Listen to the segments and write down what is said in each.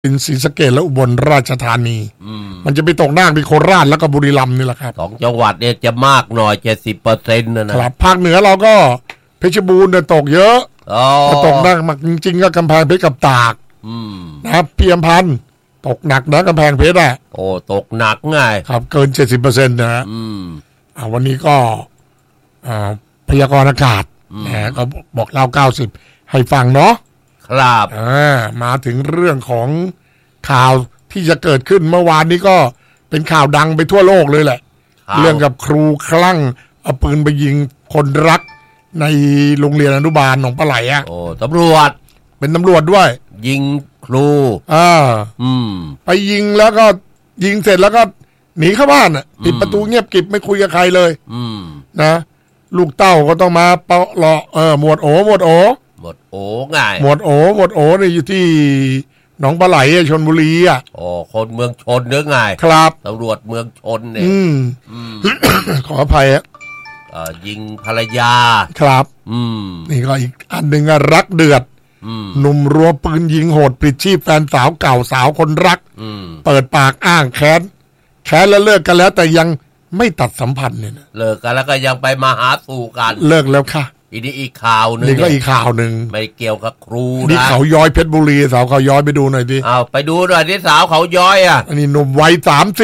เป็นศรีสะเกษและอุบลราชธานีมันจะไปตกหน้าที่โคราชแล้วก็บุรีรัมย์นี่แหละครับสองจังหวัดเนี่ยจะมากหน่อย 70% นะครับภาคเหนือเราก็เพชรบูรณ์เนี่ยตกเยอะตกหนักมากจริงๆก็กำแพงเพชรกับตากนะครับพี่อำพันธ์ตกหนักนะกำแพงเพชรอ่ะโอ้ตกหนักง่ายครับเกิน 70% นะฮะวันนี้ก็พยากรณ์อากาศนะก็บอกเล่า90ให้ฟังเนาะครับมาถึงเรื่องของข่าวที่จะเกิดขึ้นเมื่อวานนี้ก็เป็นข่าวดังไปทั่วโลกเลยแหละเรื่องกับครูคลั่งเอาปืนไปยิงคนรักในโรงเรียนอนุบาลหนองปลาไหลอ่ะโอ้ตำรวจเป็นตำรวจด้วยยิงครูไปยิงแล้วก็ยิงเสร็จแล้วก็หนีเข้าบ้านอ่ะปิดประตูเงียบกริบไม่คุยกับใครเลยนะลูกเต้าก็ต้องมาเปาะรอหมวดโอง่ายหมวดโอเนี่ยอยู่ที่หนองปลาไหลชลบุรีอ่ะคนเมืองชนเนื้อง่ายครับตำรวจเมืองชนเนี่ยขออภัยอ่ะยิงภรรยาครับนี่ก็อีกอันหนึ่งรักเดือดหนุ่มรัวปืนยิงโหดปลิดชีพแฟนสาวเก่าสาวคนรักเปิดปากอ้างแค้นแล้วเลิกกันแล้วแต่ยังไม่ตัดสัมพันธ์เนี่ยเลิกกันแล้วก็ยังไปมาหาสู่กันเลิกแล้วค่ะนี่อีกข่าวนึงนี่ก็อีกข่าวนึงไม่เกี่ยวกับครูนะนี่เขาย้อยเพชรบุรีสาวเขาย้อยไปดูหน่อยดิไปดูหน่อยที่สาวเขาย้อยอันนี้หนุ่มวัย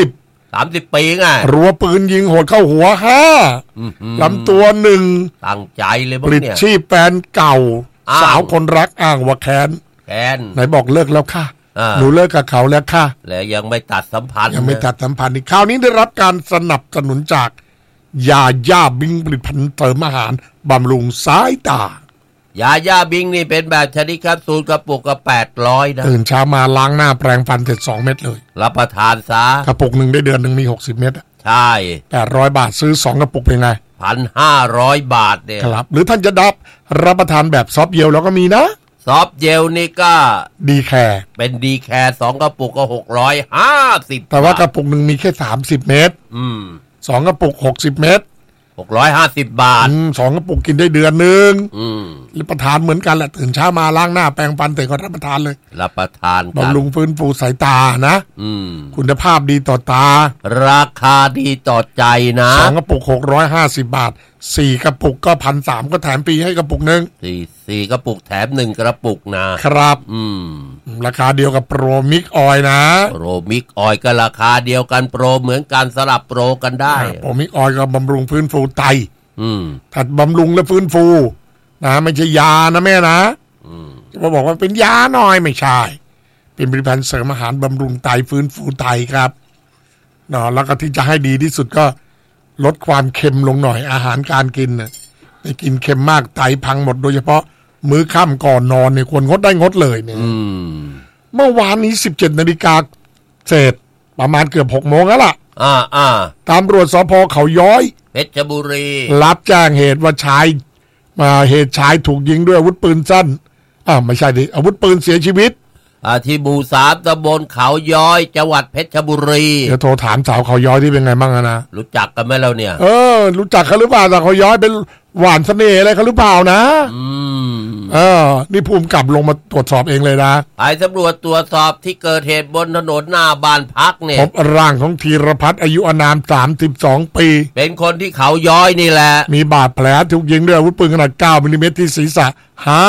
30 ปีไงรัวปืนยิงโหดเข้าหัว5ลำตัว1 ตั้งใจเลยปลิดชีพแฟนเก่าสาวคนรักอ้างว่าแค้นไหนบอกเลิกแล้วค่ะหนูเลิกกับเขาแล้วค่ะแล้วยังไม่ตัดสัมพันธ์ยังไม่ตัดสัมพันธ์อีกคราวนี้ได้รับการสนับสนุนจากยาย่าบิงผลิตภัณฑ์เสริมอาหารบำรุงสายตายาย่าบิงนี่เป็นแบบชนิดแคปซูลกระปุกก็800นะตื่นเช้ามาล้างหน้าแปรงฟันเสร็จ2เม็ดเลยรับประทานซะกระปุกนึงได้เดือนนึงมี60เม็ดใช่ 800 บาทซื้อ2กระปุกเป็นไง 1,500 บาทเนี่ยครับหรือท่านจะรับประทานแบบซอฟต์เจลแล้วก็มีนะซอฟต์เจลนี่ก็ดีแคร์เป็นดีแคร์2กระปุกก็650 แต่ว่ากระปุกนึงมีแค่30เม็ด2กระปุก60เม็ด 650 บาท 2กระปุกกินได้เดือนนึงรับประทานเหมือนกันแหละตื่นเช้ามาล้างหน้าแปรงฟันเสร็จก็รับประทานเลยรับประทานบำรุงฟื้นฟูสายตานะคุณภาพดีต่อตาราคาดีต่อใจนะ 2กระปุก650 บาท4กระปุกก็ 1,300 ก็แถมฟรีให้กระปุกนึง 4กระปุกแถม1กระปุกนะครับราคาเดียวกับโปรมิกออยนะโปรมิกออยก็ราคาเดียวกันโปรเหมือนกันสลับโปรกันได้โปรมิกออยก็บำรุงฟื้นฟูไตถ้าบำรุงและฟื้นฟูนะไม่ใช่ยานะแม่นะจะบอกว่าเป็นยาหน่อยไม่ใช่เป็นผลิตภัณฑ์เสริมอาหารบำรุงไตฟื้นฟูไตครับเนาะแล้วก็ที่จะให้ดีที่สุดก็ลดความเค็มลงหน่อยอาหารการกินนะไม่กินเค็มมากไตพังหมดโดยเฉพาะมื้อค่ำก่อนนอนเนี่ยควรงดได้งดเลยเนี่ยเมื่อวานนี้ 17 นาฬิกาเศษประมาณเกือบ 6 โมงแล้วล่ะตำรวจสภ.เขาย้อยเพชรบุรีรับแจ้งเหตุว่าเหตุชายถูกยิงด้วยอาวุธปืนสั้นไม่ใช่ดิอาวุธปืนเสียชีวิตที่หมู่3ตำบลเขาย้อยจังหวัดเพชรบุรีเดี๋ยวโทรถามสาวเขาย้อยที่เป็นไงบ้างนะรู้จักกันไหมเราเนี่ยรู้จักเขาหรือเปล่าสาวเขาย้อยเป็นหวานเสน่ห์อะไรเขาหรือเปล่านะนี่ภูมิกับลงมาตรวจสอบเองเลยนะไปตำรวจตรวจสอบที่เกิดเหตุบนถนนหน้าบ้านพักเนี่ยพบร่างของธีรพัฒน์อายุอานาม32 ปีเป็นคนที่เขาย้อยนี่แหละมีบาดแผลถูกยิงด้วยอาวุธปืนขนาด9 มิลลิเมตรที่ศีรษะ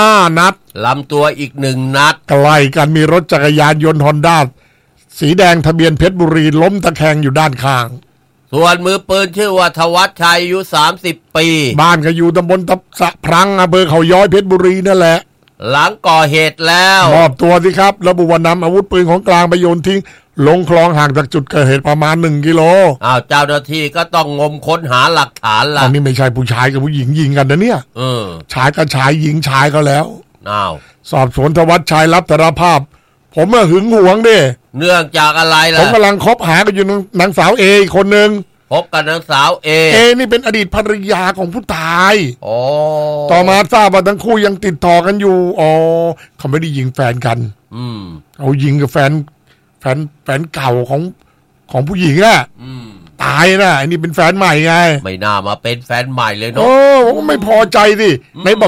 5 นัดลำตัวอีก1 นัดใกล้กันมีรถจักรยานยนต์ฮอนด้าสีแดงทะเบียนเพชรบุรีล้มตะแคงอยู่ด้านข้างส่วนมือปืนชื่อว่าธวัชชัยอายุ30 ปีบ้านก็อยู่ตำบลสะพรังอำเภอเขาย้อยเพชรบุรีนั่นแหละหลังก่อเหตุแล้วมอบตัวสิครับระบุว่านำอาวุธปืนของกลางไปโยนทิ้งลงคลองห่างจากจุดเกิดเหตุประมาณ1 กิโลเจ้าหน้าที่ก็ต้องงมค้นหาหลักฐานละอันนี้ไม่ใช่ผู้ชายกับผู้หญิงยิงกันนะเนี่ยชายกับชายหญิงชายก็แล้วสอบสวนธวัชชัยรับสารภาพผมหึงหวงดิเนื่องจากอะไรล่ะผมกำลังคบหากันอยู่นางสาวเอคนนึงพบกับนางสาวเอนี่เป็นอดีตภรรยาของผู้ตายต่อมาทราบว่าทั้งคู่ยังติดต่อกันอยู่เขาไม่ได้ยิงแฟนกันเขายิงกับแฟนเก่าของผู้หญิงตายนะอันนี้เป็นแฟนใหม่ไงไม่น่ามาเป็นแฟนใหม่เลยเนาะไม่พอใจสิไหนบอก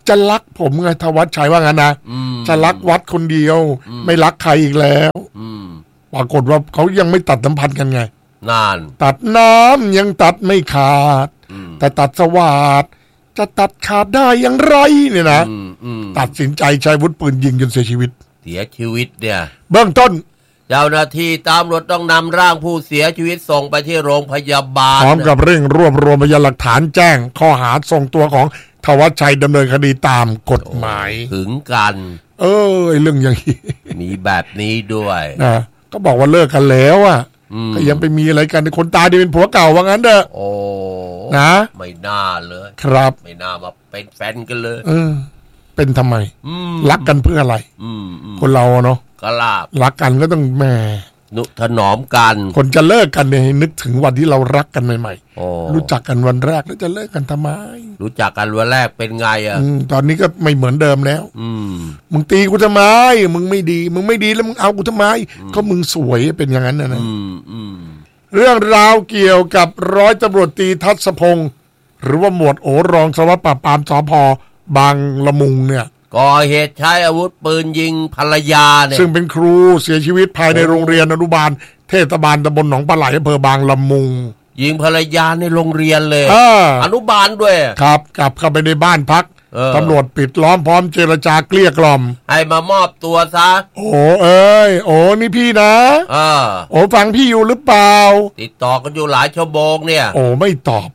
จะรักผมไงธวัชชัยว่างั้นนะจะรักวัดคนเดียวไม่รักใครอีกแล้วปรากฏว่าเขายังไม่ตัดสัมพันธ์กันไงนานตัดน้ำยังตัดไม่ขาดแต่ตัดสวาทจะตัดขาดได้อย่างไรเนี่ยนะตัดสินใจใช้อาวุธปืนยิงจนเสียชีวิตเนี่ยเบื้องต้นเจ้าหน้าที่ตำรวจต้องนำร่างผู้เสียชีวิตส่งไปที่โรงพยาบาลพร้อมกับเร่งรวบรวมพยานหลักฐานแจ้งข้อหาส่งตัวของธวัชชัยดำเนินคดีตามกฎหมายถึงกันเรื่องอย่างนี้มีแบบนี้ด้วยนะก็บอกว่าเลิกกันแล้วอ่ะก็ยังไปมีอะไรกันคนตายที่เป็นผัวเก่าว่างั้นเด้อโอ้นะไม่น่าเลยครับไม่น่ามาเป็นแฟนกันเลยเป็นทำไมรักกันเพื่ออะไรคนเราเนาะก็รักกันก็ต้องแหมนุถนอมกันคนจะเลิกกันเนี่ยนึกถึงวันที่เรารักกันใหม่ๆรู้จักกันวันแรกแล้วจะเลิกกันทำไมรู้จักกันวันแรกเป็นไงอ่ะตอนนี้ก็ไม่เหมือนเดิมแล้วมึงตีกูทำไมมึงไม่ดีแล้วมึงเอากูทำไมก็มึงสวยเป็นอย่างนั้นนะเรื่องราวเกี่ยวกับร้อยตำรวจตรีทัศพงศ์หรือว่าหมวดโอรองสารวัตรปราบปรามสภ.บางละมุงเนี่ยก่อเหตุใช้อาวุธปืนยิงภรรยาเนี่ยซึ่งเป็นครูเสียชีวิตภายในโรงเรียนอนุบาลเทศบาลตำบลหนองปลาไหลอำเภอบางละมุงยิงภรรยาในโรงเรียนเลยอนุบาลด้วยครับกลับเข้าไปในบ้านพักตำรวจปิดล้อมพร้อมเจรจาเกลี้ยกล่อมให้มามอบตัวซะโอ้นี่พี่นะฟังพี่อยู่หรือเปล่าติดต่อกันอยู่หลายชั่วโมงเนี่ยไม่ตอบ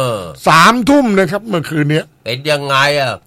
3 ทุ่มนะครับเมื่อคืนนี้เป็นยังไง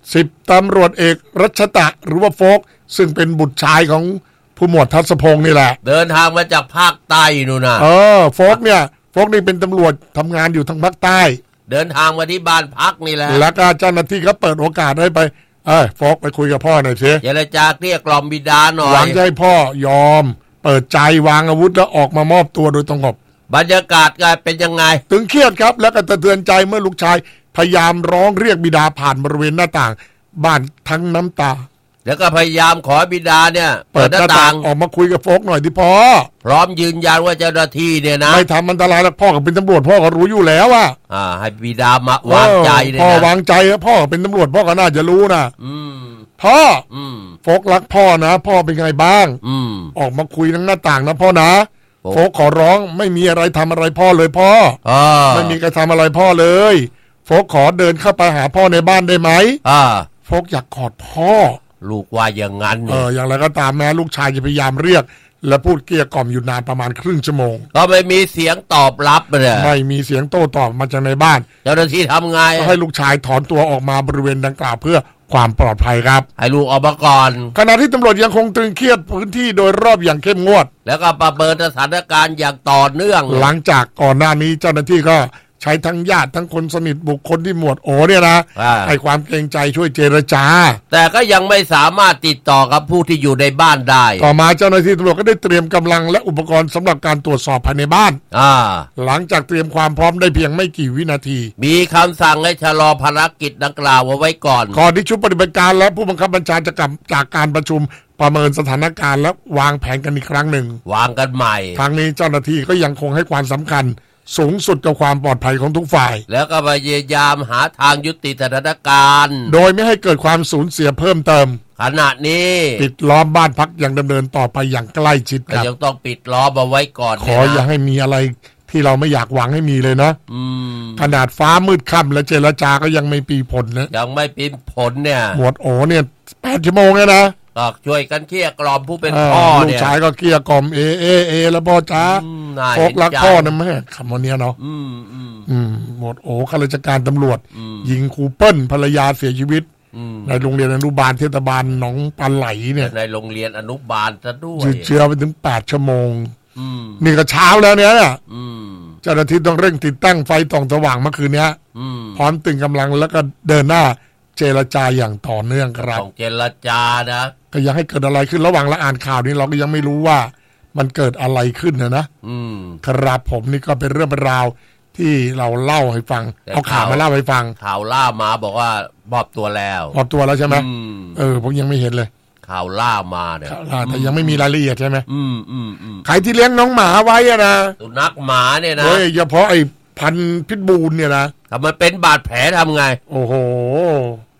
10 ตำรวจเอกรัชตะหรือว่าโฟกซึ่งเป็นบุตรชายของผู้หมวดทัศพงศ์นี่แหละเดินทางมาจากภาคใต้นู่นนะโฟกนี่เป็นตำรวจทำงานอยู่ทางภาคใต้เดินทางมาที่บ้านพักนี่แหละแล้วก็เจ้าหน้าที่ก็เปิดโอกาสให้ไปโฟกไปคุยกับพ่อหน่อยสิเจรจาเกลี้ยกล่อมบิดาหน่อยหวังให้พ่อยอมเปิดใจวางอาวุธแล้วออกมามอบตัวโดยตรงบรรยากาศก็เป็นยังไงตึงเครียดครับแล้วก็สะเทือนใจเมื่อลูกชายพยายามร้องเรียกบิดาผ่านบริเวณหน้าต่างบ้านทั้งน้ำตาแล้วก็พยายามขอบิดาเนี่ยเปิดหน้าต่างออกมาคุยกับโฟกหน่อยที่พ่อพร้อมยืนยันว่าเจ้าหน้าที่เนี่ยนะไม่ทำอันตรายแล้วพ่อก็เป็นตำรวจพ่อก็รู้อยู่แล้วว่าให้บิดามาวางใจเนี่ยพ่อวางใจพ่อเป็นตำรวจพ่อก็น่าจะรู้นะพ่อโฟกรักพ่อนะพ่อเป็นไงบ้างออกมาคุยทั้งหน้าต่างนะพ่อนะโฟกขอร้องไม่มีอะไรทำอะไรพ่อเลยพ่อไม่มีใครทำอะไรพ่อเลยโฟกขอเดินเข้าไปหาพ่อในบ้านได้ไหมโฟกอยากกอดพ่อลูกว่าอย่างนั้นอย่างไรก็ตามแม้ลูกชายจะพยายามเรียกและพูดเกลี้ยกล่อมอยู่นานประมาณครึ่งชั่วโมงก็ไม่มีเสียงตอบรับเลยไม่มีเสียงโต้ตอบมาจากในบ้านเจ้าหน้าที่ทำไงให้ลูกชายถอนตัวออกมาบริเวณดังกล่าวเพื่อความปลอดภัยครับให้ลูกออกมาก่อนขณะที่ตำรวจยังคงตรึงเครียดพื้นที่โดยรอบอย่างเข้มงวดแล้วก็ประเมินสถานการณ์อย่างต่อเนื่องหลังจากก่อนหน้านี้เจ้าหน้าที่ก็ใช้ทั้งญาติทั้งคนสนิทบุคคลที่หมวดโอเนี่ยนะให้ความเกรงใจช่วยเจรจาแต่ก็ยังไม่สามารถติดต่อกับผู้ที่อยู่ในบ้านได้ต่อมาเจ้าหน้าที่ตำรวจก็ได้เตรียมกำลังและอุปกรณ์สำหรับการตรวจสอบภายในบ้านหลังจากเตรียมความพร้อมได้เพียงไม่กี่วินาทีมีคำสั่งให้ชะลอภารกิจดังกล่าวเอาไว้ก่อนที่ชุดปฏิบัติการและผู้บังคับบัญชาจะกลับจากการประชุมประเมินสถานการณ์และวางแผนกันอีกครั้งหนึ่งวางกันใหม่ทางนี้เจ้าหน้าที่ก็ยังคงให้ความสำคัญสูงสุดกับความปลอดภัยของทุกฝ่ายแล้วก็พยายามหาทางยุติสถานการณ์โดยไม่ให้เกิดความสูญเสียเพิ่มเติมขณะนี้ปิดล้อมบ้านพักอย่างดำเนินต่อไปอย่างใกล้ชิดครับยังต้องปิดล้อมเอาไว้ก่อนขออย่าให้มีอะไรที่เราไม่อยากหวังให้มีเลยนะขนาดฟ้ามืดค่ำและเจรจาก็ยังไม่ปีผลนะยังไม่ปีผลเนี่ยหมวดโอเนี่ย8 ชั่วโมงเลยนะก็ช่วยกันเกลี้ยกล่อมผู้เป็นพ่อเนี่ยลูกชายก็เกลี้ยกล่อมแล้วพ่อจ้าโฟกรักพ่อนะแม่คำวันนี้เนาะหมดข้าราชการตำรวจยิงครูเปิ้ลภรรยาเสียชีวิตในโรงเรียนอนุบาลเทศบาลหนองปลาไหลเนี่ยในโรงเรียนอนุบาลซะด้วยเชื้อไปถึง8 ชั่วโมงนี่ก็เช้าแล้วเนี่ยเจ้าหน้าที่ต้องเร่งติดตั้งไฟส่องสว่างเมื่อคืนนี้พร้อมตึงกำลังแล้วก็เดินหน้าเจรจาอย่างต่อเนื่องครับเจรจานะก็ยังให้เกิดอะไรขึ้นระหว่างเราอ่านข่าวนี้เราก็ยังไม่รู้ว่ามันเกิดอะไรขึ้นนะครับผมนี่ก็เป็นเรื่องเป็นราวที่เราเล่าให้ฟังเอาข่าวมาเล่าให้ฟังข่าวล่ามาบอกว่ามอบตัวแล้วใช่ไหมผมยังไม่เห็นเลยข่าวล่ามาเนี่ยแต่ยังไม่มีรายละเอียดใช่ไหมใครที่เลี้ยงน้องหมาไว้อะนะสุนัขหมาเนี่ยนะเฉพาะไอ้พันพิษบูลเนี่ยนะถ้ามันเป็นบาดแผลทำไงโอ้โห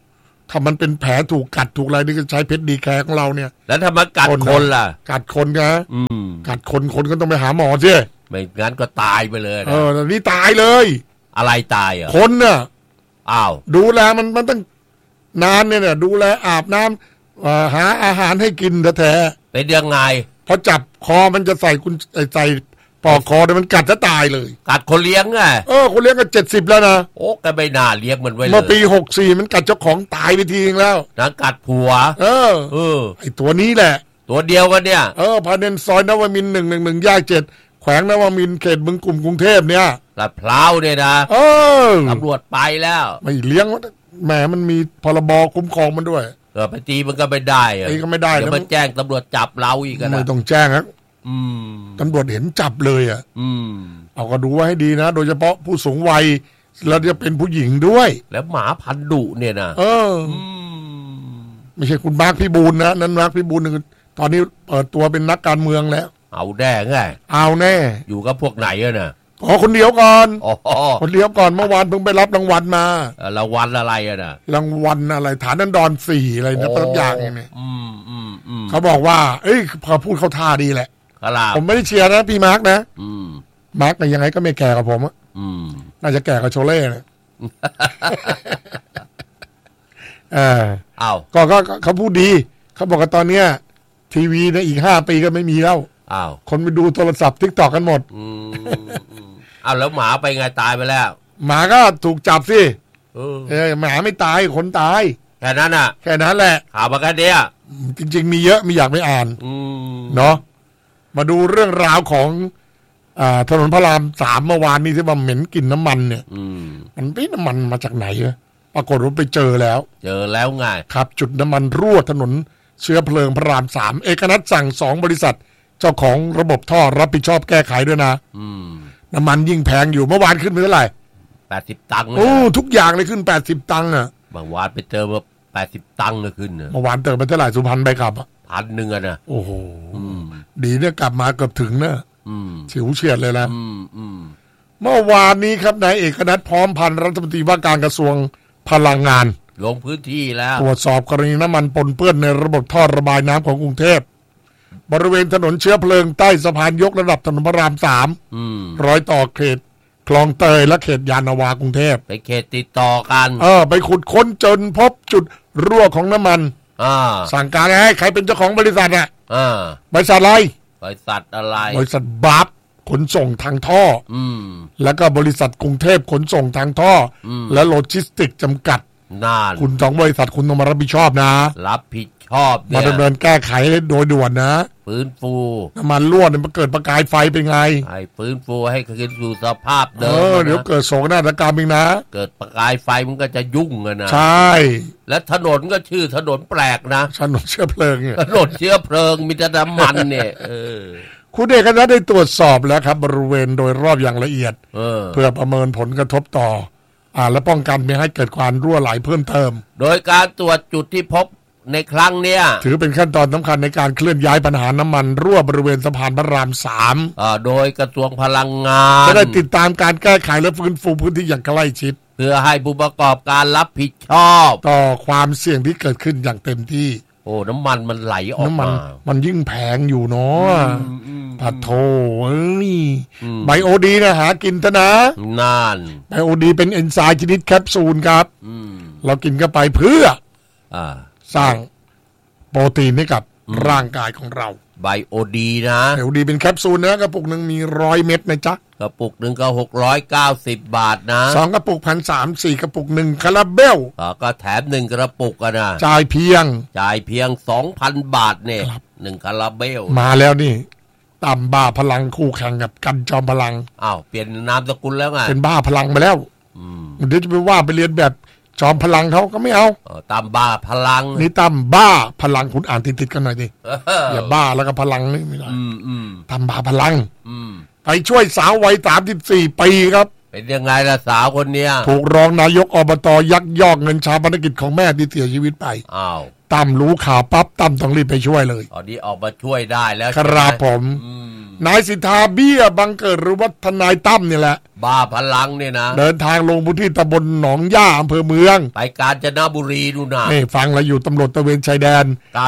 ถ้ามันเป็นแผลถูกกัดถูกอะไรนี่ก็ใช้เพชรดีแคร์ของเราเนี่ยแล้วถ้ามากัดคนล่ะกัดคนนะกัดคนก็ต้องไปหาหมอสิไม่งั้นก็ตายไปเลยนะแต่นี่ตายเลยอะไรตายอ่ะคนน่ะอ้าวดูแลมันต้องนานเนี่ยดูแลอาบน้ำหาอาหารให้กินแท้ๆเป็นยังไงพอจับคอมันจะใส่ปอกคอเนี่ยมันกัดจะตายเลยกัดคนเลี้ยงไงคนเลี้ยงก็70แล้วนะโอ้แกไม่น่าเลี้ยงมันไว้เลยเมื่อปี64มันกัดเจ้าของตายไปทีนึงแล้วนะกัดผัวไอ้ตัวนี้แหละตัวเดียวกันเนี่ยภายในซอยนวมินทร์111แยก7แขวงนวมินทร์เขตบึงกลุ่มกรุงเทพเนี่ยลาดพร้าวเนี่ยนะตำรวจไปแล้วไม่เลี้ยงแหมมันมีพรบคุ้มครองมันด้วยไปตีมันก็ไม่ได้ตีก็ไม่ได้แล้วมันแจ้งตำรวจจับเราอีกนะไม่ต้องแจ้งครับตำรวจเห็นจับเลยเอาก็ดูไว้ให้ดีนะโดยเฉพาะผู้สูงวัยแล้วจะเป็นผู้หญิงด้วยแล้วหมาพันธุ์ดุเนี่ยนะไม่ใช่คุณมาร์คพิบูลนะนั้นมาร์คพิบูลตอนนี้เปิดตัวเป็นนักการเมืองแล้วเอาแน่ไงเอาแน่อยู่กับพวกไหนอะนะคนเดียวก่อนคนเดียวก่อนเมื่อวานเพิ่งไปรับรางวัลมารางวัลอะไรอะนะรางวัลอะไรฐานันดร4อะไรนะตัวอย่างเนี่ยเขาบอกว่าพอพูดเข้าท่าดีแหละผมไม่ได้เชียร์นะพี่มาร์กนะมาร์กแต่ยังไงก็ไม่แก่กับผมน่าจะแก่กับโชเล่นะก็เขาพูดดีเขาบอกว่าตอนเนี้ยทีวีในอีก5 ปีก็ไม่มีแล้วคนไปดูโทรศัพท์TikTokกันหมดแล้วหมาไปไงตายไปแล้วหมาก็ถูกจับสิหมาไม่ตายคนตายแค่นั้นแค่นั้นแหละข่าวมาแค่เนี้ยจริงๆมีเยอะมีอยากไม่อ่านเนาะมาดูเรื่องราวของถนนพระราม3เมื่อวานนี้ที่ว่าเหม็นกลิ่นน้ำมันเนี่ยมันเป็นน้ำมันมาจากไหนปรากฏว่าไปเจอแล้วไงครับจุดน้ำมันรั่วถนนเชื้อเพลิงพระราม3เอกนัทสั่ง2บริษัทเจ้าของระบบท่อรับผิดชอบแก้ไขด้วยนะน้ำมันยิ่งแพงอยู่เมื่อวานขึ้นไปเท่าไหร่ 80 ตังค์ทุกอย่างเลยขึ้น80 ตังค์บางวันไปเจอมา80 ตังค์เลยขึ้นเมื่อวานเติมไปเท่าไหร่สุพรรณไปขับ 1,000นะโอ้โหดีเนี่ยกลับมาเกือบถึงนะฉิวเฉียดเลยนะเมื่อวานนี้ครับนายเอกนัทพร้อมพันธ์รัฐมนตรีว่าการกระทรวงพลังงานลงพื้นที่แล้วตรวจสอบกรณีน้ำมันปนเปื้อนในระบบท่อระบายน้ำของกรุงเทพบริเวณถนนเชื้อเพลิงใต้สะพานยกระดับถนนพระราม3รอยต่อเขตคลองเตยและเขตยานนาวากรุงเทพไปเขตติดต่อกันไปขุดค้นจนพบจุดรั่วของน้ำมันสั่งการให้ใครเป็นเจ้าของบริษัทบริษัทอะไรบริษัทบัฟขนส่งทางท่อแล้วก็บริษัทกรุงเทพขนส่งทางท่อและโลจิสติกจำกัดคุณ2 บริษัทคุณต้องมารับผิดชอบนะรับผิดชอบมาดำเนินแก้ไขโดยด่วนนะฟื้นฟูน้ำมันรั่วเนี่ยมันเกิดประกายไฟเป็นไงให้ฟื้นฟูให้คืนสู่สภาพเดิมเดี๋ยวเกิดโศกนาฏกรรมอีกนะเกิดประกายไฟมันก็จะยุ่งนะใช่และถนนก็ชื่อถนนแปลกนะถนนเชื้อเพลิงเนี่ยถนนเชื้อเพลิงมีแต่น้ำมันเนี่ยคุณเอกนัทได้ตรวจสอบแล้วครับบริเวณโดยรอบอย่างละเอียดเพื่อประเมินผลกระทบต่อและป้องกันไม่ให้เกิดความรั่วไหลเพิ่มเติมโดยการตรวจจุดที่พบในครั้งเนี้ยถือเป็นขั้นตอนสำคัญในการเคลื่อนย้ายปัญหาน้ำมันรั่วบริเวณสะพานพระราม3 โดยกระทรวงพลังงานจะได้ติดตามการแก้ไขและฟื้นฟูพื้นที่อย่างใกล้ชิดเพื่อให้ผู้ประกอบการรับผิดชอบต่อความเสี่ยงที่เกิดขึ้นอย่างเต็มที่น้ำมันมันไหลออกมามันยิ่งแพงอยู่เนาะผัดโถไบโอดีนะหากินซะนะนานไบโอดีเป็นเอนไซม์ชนิดแคปซูลครับเรากินเข้าไปเพื่อสร้างโปรตีนให้กับร่างกายของเราไบโอดีนะไบโอดีเป็นแคปซูลนะกระปุกหนึ่งมี100 เม็ดนะจ๊ะกระปุกหนึ่งก็690 บาทนะ 2 กระปุก 1,300 4 กระปุก1คาราเบลก็แถม1 กระปุกนะจ่ายเพียง 2,000 บาทเนี่ย1คาราเบลมาแล้วนี่ต่ำบ้าพลังคู่แข่งกับกันจอมพลังเปลี่ยนนามสกุลแล้วไงเป็นบ้าพลังไปแล้วเดี๋ยวจะไปว่าไปเรียนแบบจอมพลังเขาก็ไม่เอาตามบ้าพลังนี่ตามบ้าพลังคุณอ่านติดๆกันหน่อยดิอย่าบ้าแล้วก็พลังนี่ไม่ได้ตามบ้าพลังไปช่วยสาววัย34 ปีครับเป็นยังไงล่ะสาวคนเนี้ยถูกรองนายกอบตยักยอกเงินชาปนกิจของแม่ที่เสียชีวิตไปตั้มรู้ข่าวปั๊บตั้มต้องรีบไปช่วยเลยนี้ออกมาช่วยได้แล้วครับผมนายสิทธาเบี้ยบังเกิดหรือว่าทนายตั้มเนี่ยแหละบ้าพลังเนี่ยนะเดินทางลงพื้นที่ตำบลหนองย่าอำเภอเมืองไปกาญจนบุรีดูนะนี่ฟังแล้วอยู่ตำรวจตระเวนชายแดน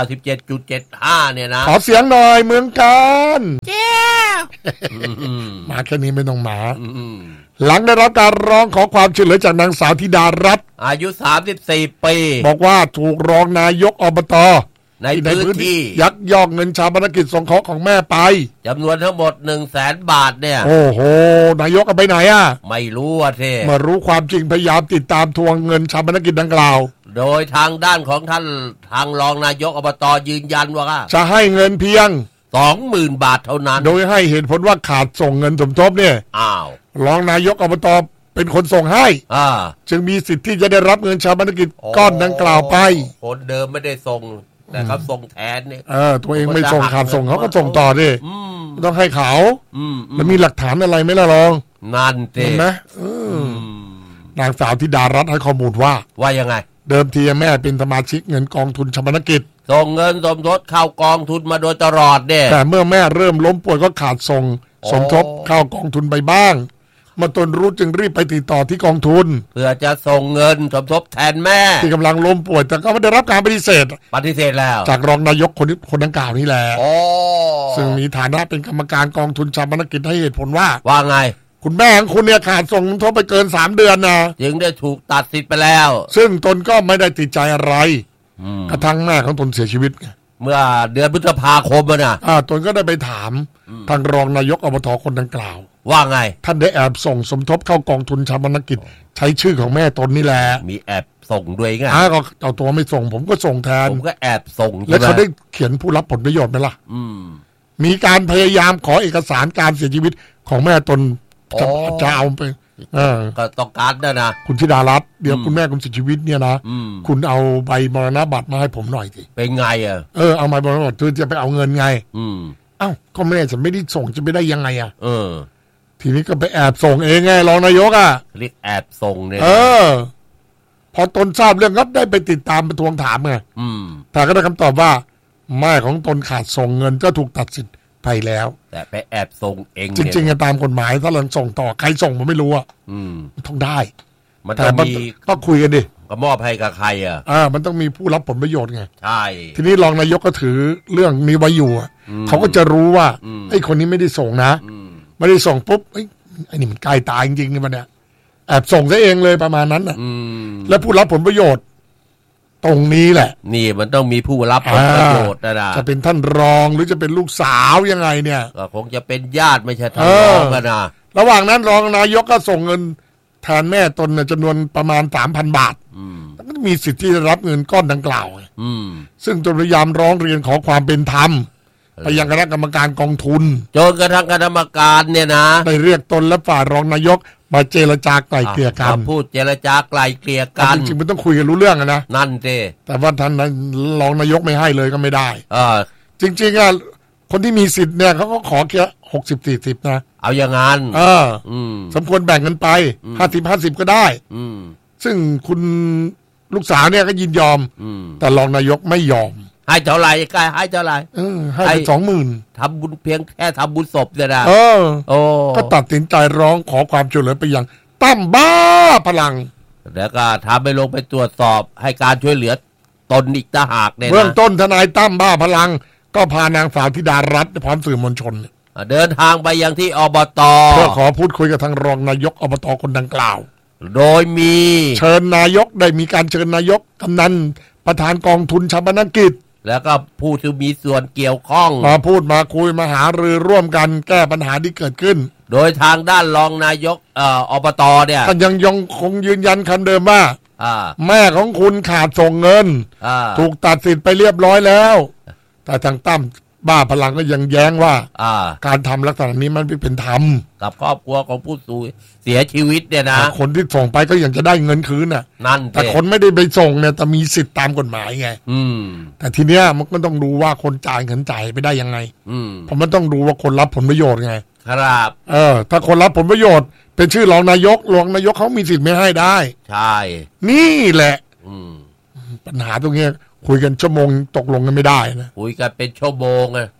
97.75 เนี่ยนะขอเสียงหน่อยเมืองการเจ้ามาแค่นี้ไม่ต้องมาหลังได้รับการร้องขอความช่วยเหลือจากนางสาวธิดารัตน์อายุ34 ปีบอกว่าถูกรองนายกอบต. ในพื้นที่ยักยอกเงินชาปนกิจสงเคราะห์ของแม่ไปจำนวนทั้งหมด 100,000 บาทเนี่ยโอ้โหนายกเอาไปไหนอ่ะไม่รู้อ่ะเท่เมื่อรู้ความจริงพยายามติดตามทวงเงินชาปนกิจดังกล่าวโดยทางด้านของท่านทางรองนายกอบต.ยืนยันว่าจะให้เงินเพียง 20,000 บาทเท่านั้นโดยให้เหตุผลว่าขาดส่งเงินสมทบเนี่ยอ้าวรองนายกอบต.เป็นคนส่งให้จึงมีสิทธิ์ที่จะได้รับเงินชาปนกิจก้อนดังกล่าวไปคนเดิมไม่ได้ส่งแต่เขาส่งแทนเนี่ยตัวเองไม่ส่งขาดส่งเขาก็ส่งต่อดิต้องให้เขาแล้วมีหลักฐานอะไรไหมล่ะรองนั่นเองนะนางสาวธิดารัตน์ให้ข้อมูลว่ายังไงเดิมทีแม่เป็นสมาชิกเงินกองทุนชาปนกิจส่งเงินสมทบเข้ากองทุนมาโดยตลอดเนี่ยแต่เมื่อแม่เริ่มล้มป่วยก็ขาดส่งสมทบเข้ากองทุนไปบ้างเมื่อตนรู้จึงรีบไปติดต่อที่กองทุนเพื่อจะส่งเงินสมทบแทนแม่ที่กำลังล้มป่วยแต่ก็ไม่ได้รับการปฏิเสธแล้วจากรองนายกคนดังกล่าวนี้แหละซึ่งมีฐานะเป็นกรรมการกองทุนชาปนกิจให้เหตุผลว่าไงคุณแม่ของคุณเนี่ยขาดส่งสมทบไปเกิน3 เดือนนะจึงได้ถูกตัดสิทธิ์ไปแล้วซึ่งตนก็ไม่ได้ติดใจอะไรกระทั่งแม่ของตนเสียชีวิตเมื่อเดือนพฤษภาคมนะตนก็ได้ไปถามทางรองนายกอบต.คนดังกล่าวว่าไงท่านได้แอบส่งสมทบเข้ากองทุนชาปนกิจใช้ชื่อของแม่ตนนี่แหละมีแอบส่งด้วยไงก็เอาตัวไม่ส่งผมก็ส่งแทนผมก็แอบส่งแล้วเขาได้เขียนผู้รับผลประโยชน์ไหมล่ะมีการพยายามขอเอกสารการเสียชีวิตของแม่ตนจะเอาไปก็ต้องการนะคุณธิดารัตน์เดี๋ยวคุณแม่คุณเสียชีวิตเนี่ยนะคุณเอาใบมรณบัตรมาให้ผมหน่อยสิเป็นไงเอาใบมรณบัตรเพื่อจะไปเอาเงินไงก็แม่จะไม่ได้ส่งจะไม่ได้ยังไงทีนี้ก็ไปแอบส่งเองไงรองนายกเรียกแอบส่งเนี่ยพอตนทราบเรื่องก็ได้ไปติดตามไปทวงถามไงแต่ก็ได้คำตอบว่าแม่ของตนขาดส่งเงินก็ถูกตัดสิทธิ์ไปแล้วแต่ไปแอบส่งเองจริงๆตามกฎหมายถ้าเราส่งต่อใครส่งมันไม่รู้ต้องได้แต่มันต้องคุยกันดิก็มอบให้กับใครมันต้องมีผู้รับผลประโยชน์ไงใช่ทีนี้รองนายกก็ถือเรื่องนี้ไว้อยู่เขาก็จะรู้ว่าไอ้คนนี้ไม่ได้ส่งนะไม่ได้ส่งปุ๊บไอ้นี่มันใกล้ตายจริงๆนี่มันเนี่ยแอบส่งซะเองเลยประมาณนั้นแล้วผู้รับผลประโยชน์ตรงนี้แหละนี่มันต้องมีผู้รับผลประโยชน์นะจะเป็นท่านรองหรือจะเป็นลูกสาวยังไงเนี่ยก็คงจะเป็นญาติไม่ใช่ท่านรองกันนะระหว่างนั้นรองนายกก็ส่งเงินแทนแม่ตนจำนวนประมาณ 3,000 บาทก็มีสิทธิ์ที่จะรับเงินก้อนดังกล่าวซึ่งตนพยายามร้องเรียนขอความเป็นธรรมไปยังคณะกรรมการกองทุนจนกระทั่งคณะกรรมการเนี่ยนะได้เรียกตนและฝ่ายรองนายกมาเจรจาไกล่เกลี่ยกันพูดเจรจาไกล่เกลี่ยกันจริงๆมันต้องคุยกันรู้เรื่องนะนั่นสิแต่ว่าท่านรองนายกไม่ให้เลยก็ไม่ได้จริงๆคนที่มีสิทธิ์เนี่ยเขาก็ขอแค่60-40นะเอาอย่างงั้นสมควรแบ่งกันไป50-50ก็ได้ซึ่งคุณลูกสาวเนี่ยก็ยินยอมแต่รองนายกไม่ยอมให้เท่าไหร่กายให้เท่าไหร่ให้ไป20,000 ทำบุญเพียงแค่ทำบุญศพเนี่ยนะก็ตัดสินใจร้องขอความช่วยเหลือไปยังตั้มบ้าพลังแล้วก็ทำไปลงไปตรวจสอบให้การช่วยเหลือตนอีกต่างหากเนี่ยเบื้องต้นทนายตั้มบ้าพลังก็พานางสาวธิดารัตน์พร้อมสื่อมวลชนเดินทางไปยังที่อบต. เพื่อขอพูดคุยกับทางรองนายกอบต.คนดังกล่าวโดยมีเชิญนายกได้มีการเชิญนายกกำนันประธานกองทุนชาปนกิจแล้วก็ผู้ที่มีส่วนเกี่ยวข้องมาพูดมาคุยมาหารือร่วมกันแก้ปัญหาที่เกิดขึ้นโดยทางด้านรองนายกอบต.เนี่ยท่านยังคงยืนยันคำเดิมว่าแม่ของคุณขาดส่งเงินถูกตัดสิทธิ์ไปเรียบร้อยแล้วแต่ทางตั้มบ้าพลังก็ยังแย้งว่าการทำลักษณะนี้มันไม่เป็นธรรมกับครอบครัวของผู้สูญเสียชีวิตเนี่ยนะคนที่ส่งไปก็ยังจะได้เงินคืนน่ะนั่นแต่คนไม่ได้ไปส่งเนี่ยแต่มีสิทธิ์ตามกฎหมายไงแต่ทีเนี้ยมันก็ต้องดูว่าคนจ่ายเงินจ่ายไปได้ยังไงเพราะมันต้องดูว่าคนรับผลประโยชน์ไงครับถ้าคนรับผลประโยชน์เป็นชื่อรองนายกเขามีสิทธิ์ไม่ให้ได้ใช่นี่แหละปัญหาตรงเนี้ยคุยกันชั่วโมงตกลงกันไม่ได้นะคุยกันเป็นชั่วโมง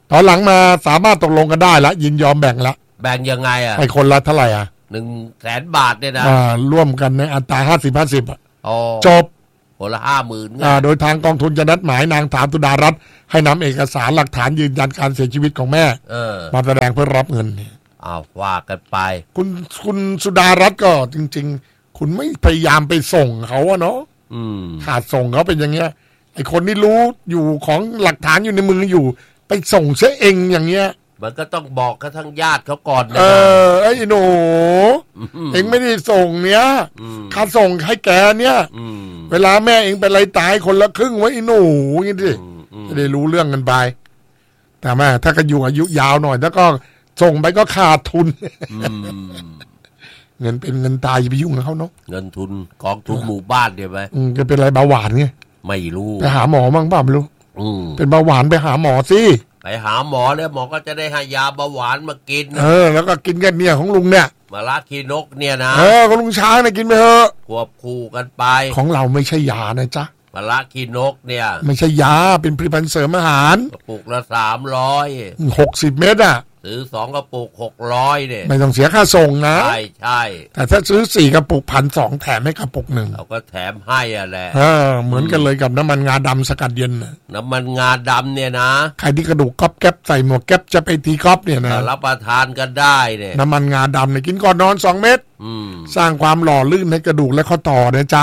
ตอนหลังมาสามารถตกลงกันได้ละยินยอมแบ่งละแบ่งยังไงอ่ะไปคนละเท่าไหร่อ่ะ 100,000 บาทเนี่ยนะร่วมกันในอัตรา50-50จบคนละ50,000 โดยทางกองทุนจะนัดหมายนางถามสุดารัตน์ให้นำเอกสารหลักฐานยืนยันการเสียชีวิตของแม่มาแสดงเพื่อรับเงินว่ากันไปคุณสุดารัตน์ก็จริงๆคุณไม่พยายามไปส่งเขาอะเนาะขาดส่งเขาเป็นอย่างเงี้ยไอคนที่รู้อยู่ของหลักฐานอยู่ในมืออยู่ไปส่งเสียเองอย่างเงี้ยมันก็ต้องบอกกับทั้งญาติเขาก่อนนะไอ้หนูเองไม่ได้ส่งเนี้ยค่าส่งให้แกเนี้ยเวลาแม่เองเป็นอะไรตายคนละครึ่งไว้ไอ้หนูงี้ดิจะได้รู้เรื่องกันไปแต่แม่ถ้าก็อยู่อายุยาวหน่อยแล้วก็ส่งไปก็ขาดทุนเงินเป็นเงินตายอย่าไปยุ่งกับเขาเนาะเงินทุนกองทุนหมู่บ้านเดี๋ยวไหมจะเป็นอะไรเบาหวานไงไม่รู้ไปหาหมอบ้างเปล่าไม่รู้เป็นเบาหวานไปหาหมอสิไปหาหมอแล้วหมอก็จะได้ให้ยาเบาหวานมากินแล้วก็กินกันเนี่ยของลุงเนี่ยมะระขีนกเนี่ยนะของลุงช้างเนี่ยกินไปเถอะควบคู่กันไปของเราไม่ใช่ยานะจ๊ะมะระขีนกเนี่ยไม่ใช่ยาเป็นผลิตภัณฑ์เสริมอาหารกระปุกละ360 เม็ดอ่ะซื้อ2 กระปุก600เนี่ยไม่ต้องเสียค่าส่งนะใช่แต่ถ้าซื้อ4 กระปุก1,200แถมให้กระปุก1 เราก็แถมให้แหละเหมือนกันเลยกับน้ำมันงาดำสกัดเย็นน้ำมันงาดำเนี่ยนะใครที่กระดูกก๊อบแก๊บใส่หมวกแก๊บจะไปตีก๊อบเนี่ยนะรับประทานกันได้เนี่ยน้ำมันงาดำเนี่ยกินก่อนนอน2 เม็ดสร้างความหล่อลื่นให้กระดูกและข้อต่อนะจ๊ะ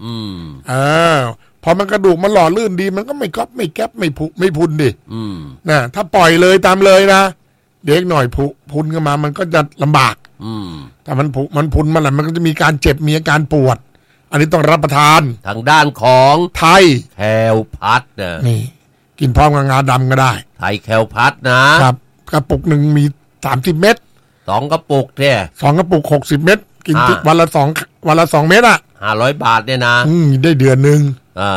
พอมันกระดูกมันหล่อลื่นดีมันก็ไม่ก๊อบไม่แก๊บไม่ผุไม่พุนดินะถ้าปล่อยเลยตามเลยนะเด็กหน่อยพุนขึ้นมามันก็จะลำบากถ้ามันพุนมาแล้วมันก็จะมีการเจ็บมีอาการปวดอันนี้ต้องรับประทานทางด้านของไทยแคลพัดนะนี่กินพร้อมกับงาดำก็ได้ไทยแคลพัดนะครับกระปุก1มี30 เม็ด 2 กระปุกเนี่ย 2 กระปุก60 เม็ดกินวันละ2 เม็ด 500 บาทเนี่ยนะได้เดือนนึง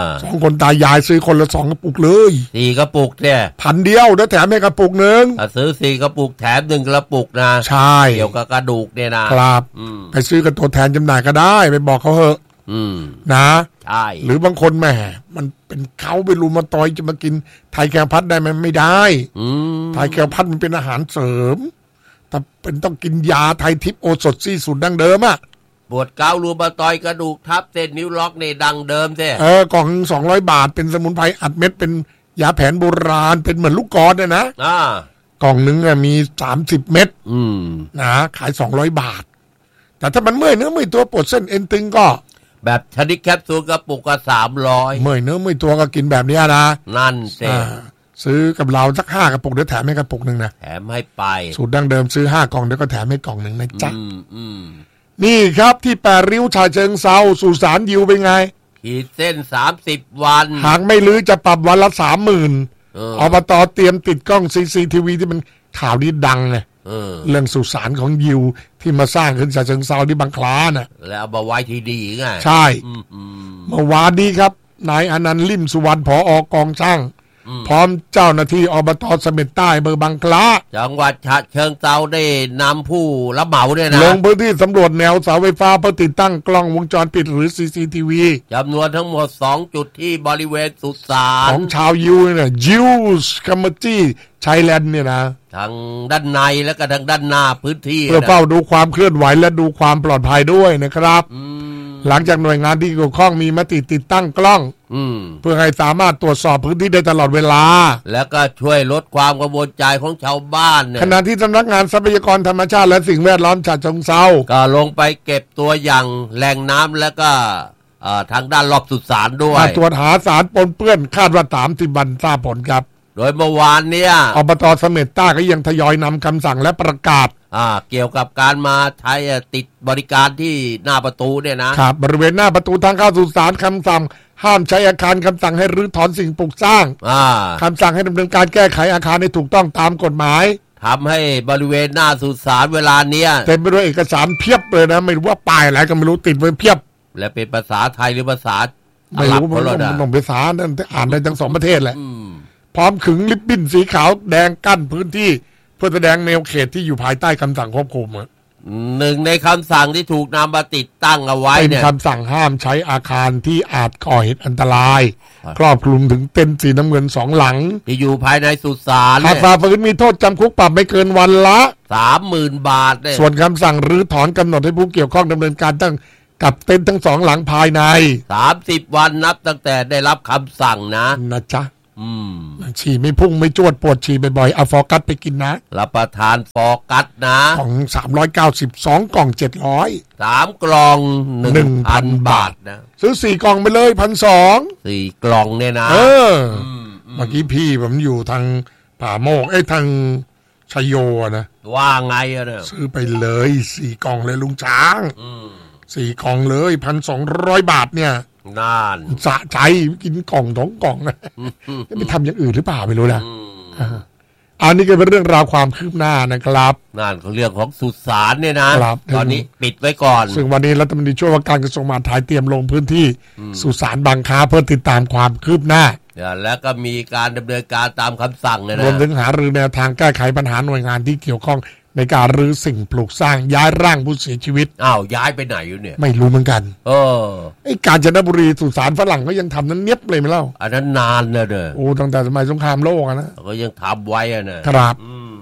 2 คนตายายซื้อคนละ2 กระปุกเลย 4 กระปุกเนี่ย 1,000 เดียวแล้วแถมให้กระปุกนึงซื้อ4 กระปุกแถม1 กระปุกนะใช่เกี่ยวกับกระดูกเนี่ยนะครับไปซื้อกับตัวแทนจำหน่ายก็ได้ไปบอกเขาเหอะนะใช่หรือบางคนแหมมันเป็นเขาไปรูมาตอยจะมากินไทยแคลพัดได้มันไม่ได้ไทยแคลพัดมันเป็นอาหารเสริมแต่เป็นต้องกินยาไทยทิพย์โอสถซี่สูตรดั้งเดิมอะปวดเการูมาตอยกระดูกทับเส้นนิ้วล็อกในดังเดิมใช่กล่อง200 บาทเป็นสมุนไพรอัดเม็ดเป็นยาแผนโบราณเป็นเหมือนลูกกอล์ฟนะกล่องนึงมี30 เม็ดนะขาย200 บาทแต่ถ้ามันเมื่อยเนื้อเมื่อยตัวปวดเส้นเอ็นตึงก็แบบชนิดแคปซูลกระปุกก็300 เมื่อยเนื้อเมื่อยตัวก็กินแบบนี้นะนั่นสิซื้อกับเราสัก5 กระปุกเดี๋ยวแถมให้กระปุกนึงนะแถมให้ไปสูตรดั้งเดิมซื้อ5 กล่องเดี๋ยวก็แถมให้กล่องนึงนะจ๊ะนี่ครับที่8 ริ้วชาเชิงเซาสุสานยิวเป็นไงขีดเส้น30 วันหากไม่ลื้อจะปรับวันละ 30,000อบต.เตรียมติดกล้อง CCTV ที่มันข่าวนี้ดังไงเรื่องสุสานของยิวที่มาสร้างขึ้นชาเชิงเซาที่บางคล้าน่ะแล้วเอามาไว้ที่ดีไงใช่เมื่อวานนี้ครับนายอนันต์ลิ่มสุวรรณผอ.กองช่างพร้อมเจ้าหน้าที่อบต.เสม็ดใต้เบอร์บางคล้าจังหวัดฉะเชิงเทราได้นำผู้รับเหมาเนี่ยนะลงพื้นที่สำรวจแนวเสาไฟฟ้าเพื่อติดตั้งกล้องวงจรปิดหรือ CCTV จำนวนทั้งหมด2 จุดที่บริเวณสุสานของชาวยิวเนี่ยยิวส์คัมเมอร์จี้ไทยแลนด์เนี่ยนะทางด้านในและก็ทางด้านหน้าพื้นที่เพื่อเฝ้าดูความเคลื่อนไหวและดูความปลอดภัยด้วยนะครับหลังจากหน่วยงานที่เกี่ยวข้องมีมติติดตั้งกล้องเพื่อให้สามารถตรวจสอบพื้นที่ได้ตลอดเวลาแล้วก็ช่วยลดความกังวลใจของชาวบ้านเนี่ยขณะที่สำนักงานทรัพยากรธรรมชาติและสิ่งแวดล้อมฉะเชิงเทราก็ลงไปเก็บตัวอย่างแหล่งน้ำแล้วก็ทางด้านรอบสุสานด้วยตรวจหาสารปนเปื้อนคาดว่า30 วันทราบผลครับโดยเมื่อวานเนี่ยอบต.เสม็ดใต้ก็ยังทยอยนำคำสั่งและประกาศเกี่ยวกับการมาใช้ติดบริการที่หน้าประตูเนี่ยนะครับบริเวณหน้าประตูทางเข้าสุสานคำสั่งห้ามใช้อาคารคำสั่งให้รื้อถอนสิ่งปลูกสร้างคำสั่งให้ดำเนินการแก้ไขอาคารให้ถูกต้องตามกฎหมายทำให้บริเวณหน้าสุสานเวลาเนี้ยเต็มไปด้วยเอกสารเพียบเลยนะไม่รู้ว่าป้ายอะไรก็ไม่รู้ติดไว้เพียบและเป็นภาษาไทยหรือภาษาไม่รู้มันต้องภาษานั่นอ่านได้ทั้ง2 ประเทศแหละพร้อมขึงริบบิ้นสีขาวแดงกั้นพื้นที่เพื่อแสดงแนวเขตที่อยู่ภายใต้คำสั่งควบคุมหนึ่งในคำสั่งที่ถูกนำมาติดตั้งเอาไว้เป็นเนี่ยคำสั่งห้ามใช้อาคารที่อาจก่อเหตุอันตรายครอบคลุมถึงเต็นท์สีน้ำเงิน2 หลังที่อยู่ภายในสุสานหากฝ่าฝืนมีโทษจำคุกปรับไม่เกินวันละ 30,000 บาทเนี่ยส่วนคำสั่งรื้อถอนกำหนดให้ผู้เกี่ยวข้องดำเนินการตั้งกับเต็นท์ทั้ง2 หลังภายใน 30 วันนับตั้งแต่ได้รับคำสั่งนะจ๊ะฉี่ไม่พุ่งไม่จวดปวดฉี่บ่อยๆเอาฟอร์กัสไปกินนะรับประทานฟอร์กัสนะของ392 กล่อง700 3 กล่อง 1,000 บาทนะซื้อ4 กล่องไปเลย 1,200 4 กล่องเนี่ยนะเมื่อกี้พี่ผมอยู่ทางป่าโมกทางชัยโยนะว่าไงอะเนี่ยซื้อไปเลย4 กล่องเลยลุงช้าง4 กล่องเลย 1,200 บาทเนี่ยนานสะใจกินกล่อง2 กล่องนะไม่ทำอย่างอื่นหรือเปล่าไม่รู้นะอันนี้ก็เป็นเรื่องราวความคืบหน้านะครับนั่นของเรื่องของสุสานเนี่ยนะตอนนี้ปิดไว้ก่อนซึ่งวันนี้รัฐมนตรีช่วยว่าการกระทรวงมหาดไทยเตรียมลงพื้นที่สุสานบางค้าเพื่อติดตามความคืบหน้าแล้วก็มีการดำเนินการตามคำสั่งเลยนะรวมถึงหารือแนวทางแก้ไขปัญหาหน่วยงานที่เกี่ยวข้องในการรื้อสิ่งปลูกสร้างย้ายร่างผู้เสียชีวิตย้ายไปไหนอยู่เนี่ยไม่รู้เหมือนกันกาญจนบุรีสุสานฝรั่งก็ยังทำนั้นเนียบเลยไม่เล่าอันนั้นนานเลยเด้อตั้งแต่สมัยสงครามโลกนะก็ยังทำไว้นะครับ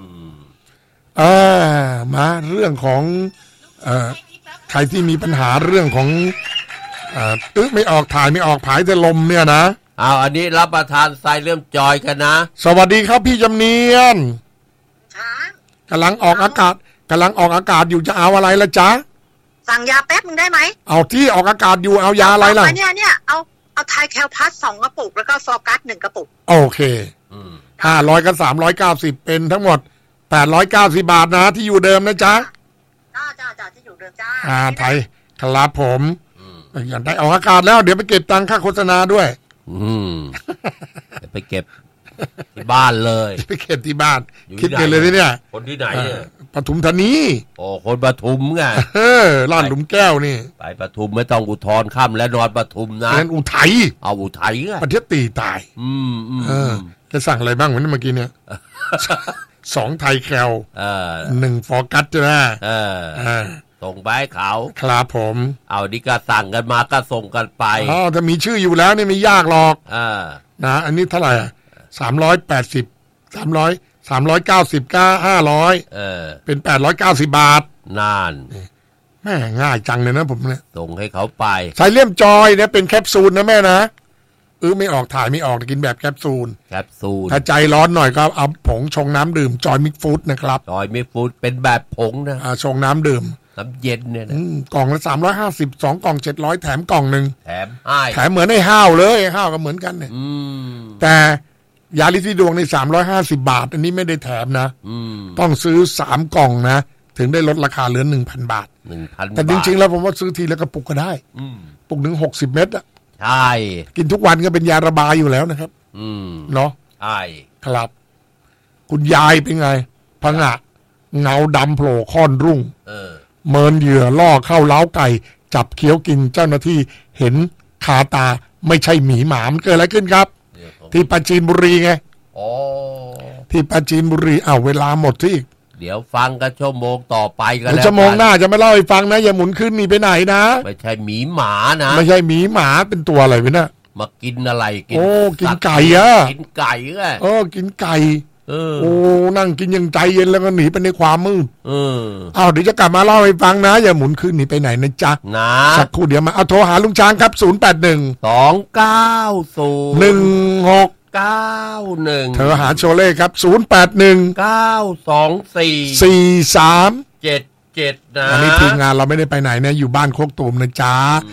มาเรื่องของใครที่มีปัญหาเรื่องของไม่ออกถ่ายไม่ออกผายจะลมเนี่ยนะอันนี้รับประทานทรายเริ่มจอยกันนะสวัสดีครับพี่จำเนียนกำลังออกอากาศอยู่จะเอาอะไรล่ะจ๊ะสั่งยาแป๊บนึงได้ไหมเอาที่ออกอากาศอยู่เอายาอะไรล่ะเนี่ยเอาไทยแคลพัส2 กระปุกแล้วก็ฟอร์กัส1 กระปุกโอเค500กับ390เป็นทั้งหมด890 บาทนะที่อยู่เดิมนะจ๊ะจ้าที่อยู่เดิมจ้าไทยครับผมอยากได้ออกอากาศแล้วเดี๋ยวไปเก็บตังค่าโฆษณาด้วยไปเก็บที่บ้านเลยไปเก็บที่บ้านคิดเลยเนี่ยคนที่ไหนเนี่ยปทุมธานีคนปทุมไงลาดหลุมแก้วนี่ไปปทุมไม่ต้องอุทธรณ์ค่ำและนอนปทุมนะนั่นอุทัยอุทัยไงประเทศตีตายจะสั่งอะไรบ้างวันนี้เมื่อกี้เนี่ย2 ไทยแคล1 ฟอร์กัสใช่ไหมส่งไปให้เขาครับผมนี่ก็สั่งกันมาก็ส่งกันไปถ้ามีชื่ออยู่แล้วนี่ไม่ยากหรอกนะอันนี้เท่าไหร่380 390ก็500เป็น890 บาทนานแม่ง่ายจังเลยนะผมเนี่ยส่งให้เขาไปใส่เลี่ยมจอยเนี่ยเป็นแคปซูลนะแม่นะไม่ออกถ่ายไม่ออกกินแบบแคปซูลถ้าใจร้อนหน่อยก็เอาผงชงน้ำดื่มจอยมิกฟู้ดนะครับจอยมิกฟู้ดเป็นแบบผงนะชงน้ำดื่มน้ำเย็นเนี่ยนะกล่องละ350 2 กล่อง700แถมกล่องนึงแถมเหมือนไอ้ห้าวเลยห้าวก็เหมือนกันเนี่ยแต่ยาลิซิดวงใน350 บาทอันนี้ไม่ได้แถมนะต้องซื้อ3 กล่องนะถึงได้ลดราคาเหลือ 1,000 บาทแต่จริงๆแล้วผมว่าซื้อทีละกระปุกก็ได้ปุกนึง60 เม็ดอ่ะใช่กินทุกวันก็เป็นยาระบายอยู่แล้วนะครับเนาะใช่ครับคุณยายเป็นไงผงะเงาดำโผล่ค่อนรุ่งเมินเหยื่อล่อเข้าเล้าไก่จับเคี้ยวกินเจ้าหน้าที่เห็นคาตาไม่ใช่หมีหมามันเกิดอะไรขึ้นครับที่ปราจีนบุรีไงที่ปราจีนบุรีเวลาหมดที่เดี๋ยวฟังกันชั่วโมงต่อไปกันแล้วชั่วโมงหน้าจะไม่เล่าให้ฟังนะอย่าหมุนขึ้นนี่ไปไหนนะไม่ใช่หมีหมานะไม่ใช่หมีหมาเป็นตัวอะไรวะเนี่ยมากินอะไรกินไก่กินไก่ไงกินไก่นั่งกินอย่างใจเย็นแล้วก็หนีไปในความมืดเดี๋ยวจะกลับมาเล่าให้ฟังนะอย่าหมุนขึ้นหนีไปไหนนะจ๊ะนะสักครู่เดี๋ยวมาโทรหาลุงช้างครับ081 290 1691 เธอหาโชเล่ครับ081 924 4377นะอันนี้ทีมงานเราไม่ได้ไปไหนนะอยู่บ้านโคกตูมนะจ๊ะ